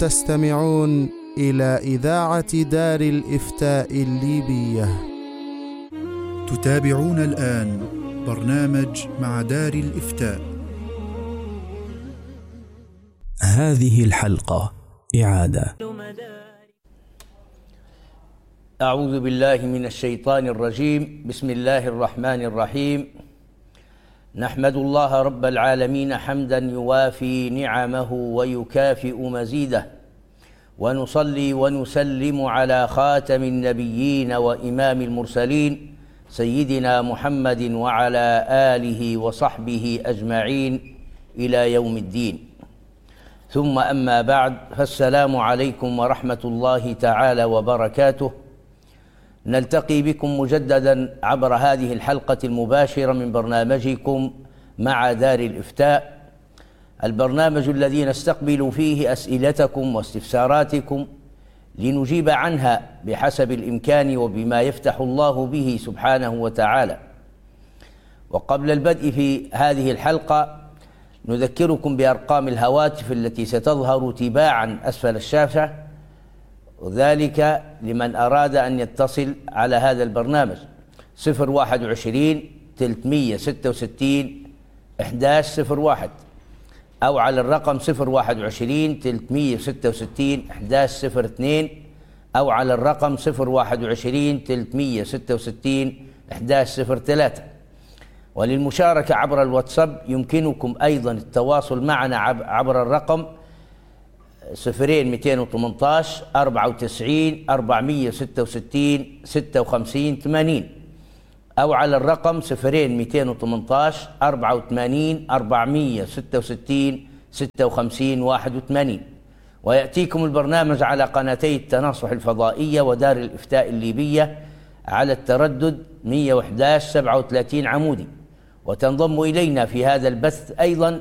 تستمعون إلى إذاعة دار الإفتاء الليبية. تتابعون الآن برنامج مع دار الإفتاء. هذه الحلقة إعادة. أعوذ بالله من الشيطان الرجيم. بسم الله الرحمن الرحيم. نحمد الله رب العالمين حمدا يوافي نعمه ويكافئ مزيده، ونصلي ونسلم على خاتم النبيين وإمام المرسلين سيدنا محمد وعلى آله وصحبه أجمعين إلى يوم الدين. ثم أما بعد، فالسلام عليكم ورحمة الله تعالى وبركاته. نلتقي بكم مجددا عبر هذه الحلقة المباشرة من برنامجكم مع دار الإفتاء، البرنامج الذي نستقبل فيه أسئلتكم واستفساراتكم لنجيب عنها بحسب الإمكان وبما يفتح الله به سبحانه وتعالى. وقبل البدء في هذه الحلقة نذكركم بأرقام الهواتف التي ستظهر تباعا أسفل الشاشة، وذلك لمن أراد أن يتصل على هذا البرنامج: 021 366 1101، أو على الرقم 021 366 1102، أو على الرقم 021 366 1103. وللمشاركة عبر الواتساب يمكنكم أيضا التواصل معنا عبر الرقم 0218 94 466 56 80، أو على الرقم 0218 84 466 56 81. ويأتيكم البرنامج على قناتي التناصح الفضائية ودار الإفتاء الليبية على التردد 111 37 عمودي. وتنضم إلينا في هذا البث أيضا